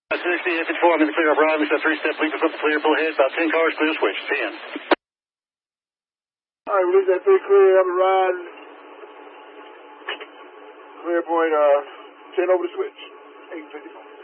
60, F4, I'm in the clear up ride. We got 3-step leap, up the clear, pull ahead, about 10 cars, clear switch, 10. All right, release that 3 clear, up and ride. Clear point, 10 over the switch, 854.